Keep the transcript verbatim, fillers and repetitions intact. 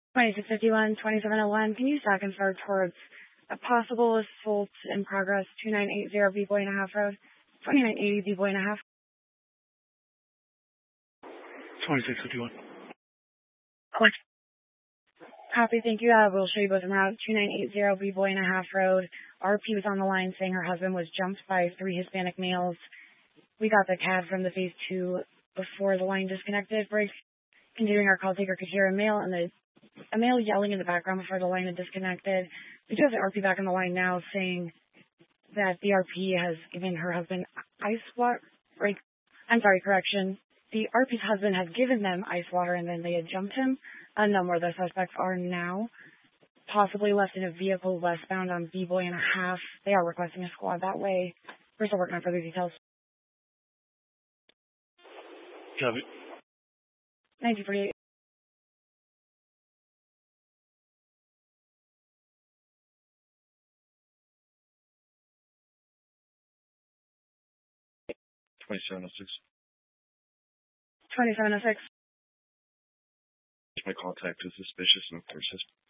twenty-six fifty-one, twenty-seven oh one. Can you stack and start towards a possible assault in progress, two nine eight zero B Boy and a half road, twenty-nine eighty B Boy and a half. twenty-six fifty-one. What? Copy, thank you. Uh, we'll show you both en route, two nine eight zero B Boy and a half road. R P was on the line saying her husband was jumped by three Hispanic males. We got the C A D from the phase two before the line disconnected. Break. Continuing our call taker could hear a male and the a male yelling in the background before the line had disconnected. We do have the R P back on the line now saying that the R P has given her husband ice water. Break. I'm sorry, correction. The R P's husband has given them ice water and then they had jumped him. Unknown where the suspects are now. Possibly left in a vehicle westbound on B Boy and a half. They are requesting a squad that way. We're still working on further details. Copy. nineteen forty-eight. twenty-seven oh six. twenty-seven oh six. My contact is suspicious and persistent.